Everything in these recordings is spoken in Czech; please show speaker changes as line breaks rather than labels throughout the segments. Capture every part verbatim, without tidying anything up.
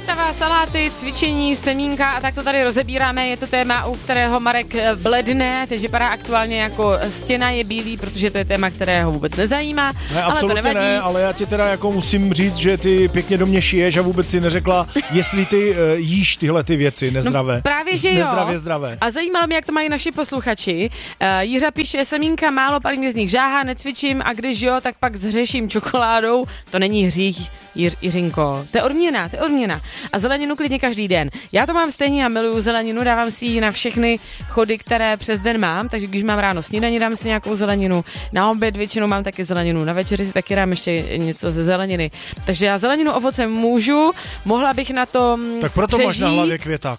Výstava, saláty, cvičení, semínka a tak to tady rozebíráme. Je to téma, u kterého Marek bledne, teď vypadá aktuálně jako stěna, je bílý, protože to je téma, které ho vůbec nezajímá.
Ne,
ale
absolutně
to nevadí.
ne, ale já ti teda jako musím říct, že ty pěkně do mě šiješ a vůbec si neřekla, jestli ty uh, jíš tyhle ty věci nezdravé.
No, právě, že jo.
Nezdravě zdravé.
A zajímalo mě, jak to mají naši posluchači. Uh, Jiřa píše, semínka málo, palím mě z nich žáha, necvičím a když jo, tak pak zhřeším čokoládou. To není hřích, Jir, Jiřinko. To je odměna, to je odměna. A zeleninu klidně každý den. Já to mám stejně a miluju zeleninu, dávám si ji na všechny chody, které přes den mám, takže když mám ráno snídaní, dám si nějakou zeleninu. Na oběd většinou mám taky zeleninu, na večeři si taky dám ještě něco ze zeleniny. Takže já zeleninu, ovoce můžu, mohla bych na to
Tak proto
přežít.
máš na hlavě květák.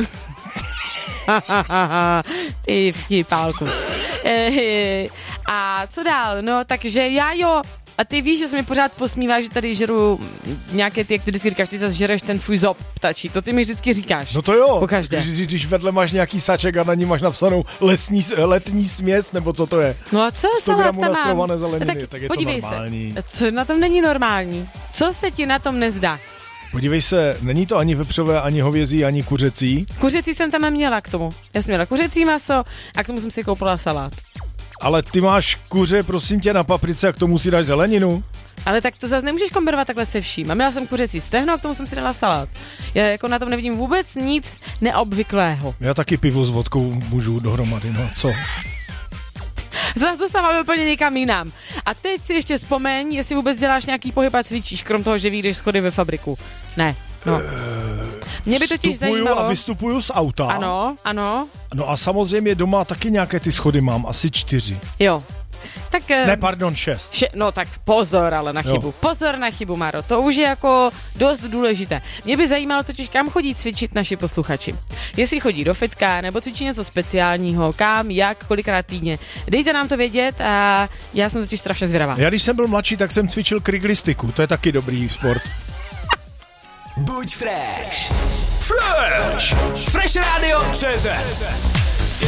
Ty vtipálku. A co dál? No, takže já jo. A ty víš, že se mi pořád posmívá, že tady žeru nějaké ty, jak ty vždycky říkáš, ty zase žereš ten tvůj zob ptačí. To ty mi vždycky říkáš.
No to jo.
Pokaždé.
Když, když vedle máš nějaký saček a na ní máš napsanou lesní, letní směs, nebo co to je?
No a co
sto gramů
salát tam
nastrované
mám?
zeleniny,
No tak,
tak je
podívej
to normální.
Se, co na tom není normální? Co se ti na tom nezdá?
Podívej se, není to ani vepřové, ani hovězí, ani kuřecí.
Kuřecí jsem tam měla k tomu. Já jsem měla kuřecí maso a k tomu jsem si koupila salát.
Ale ty máš kuře, prosím tě, na paprice a k tomu si dáš zeleninu?
Ale tak to zase nemůžeš kombinovat takhle se vším. A měla jsem kuřecí stehno a k tomu jsem si dala salát. Já jako na tom nevidím vůbec nic neobvyklého.
Já taky pivo s vodkou můžu dohromady, no co?
Zase dostáváme úplně někam jinam. A teď si ještě vzpomeň, jestli vůbec děláš nějaký pohyb a cvičíš, krom toho, že vyjdeš schody ve fabriku. Ne, no. Mě by totiž
Vstupuju
zajímalo...
a vystupuju z auta.
Ano, ano.
No a samozřejmě doma taky nějaké ty schody mám, asi čtyři.
Jo. Tak,
ne, pardon, šest.
Še, no tak pozor ale na chybu. Jo. Pozor na chybu, Maro. To už je jako dost důležité. Mě by zajímalo totiž, kam chodí cvičit naši posluchači. Jestli chodí do fitka, nebo cvičí něco speciálního, kam, jak, kolikrát týdně. Dejte nám to vědět a já jsem totiž strašně zvědavá.
Já když jsem byl mladší, tak jsem cvičil kriglistiku. To je taky dobrý sport.
Buď fresh. Fresh. Fresh Radio C Z.